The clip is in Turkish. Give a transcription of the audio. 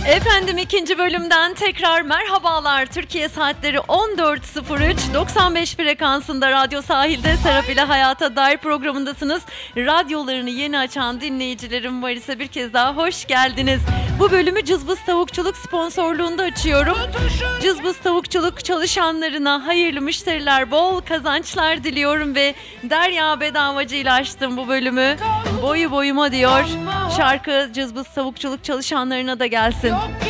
Efendim ikinci bölümden tekrar merhabalar. Türkiye saatleri 14.03 95 frekansında Radyo Sahil'de Serap ile Hayata Dair programındasınız. Radyolarını yeni açan dinleyicilerim var ise bir kez daha hoş geldiniz. Bu bölümü Cızbız Tavukçuluk sponsorluğunda açıyorum. Cızbız Tavukçuluk çalışanlarına hayırlı müşteriler, bol kazançlar diliyorum ve Derya Bedavacı ile açtım bu bölümü. Boyu boyuma diyor. Şarkı Cızbız Tavukçuluk çalışanlarına da gelsin.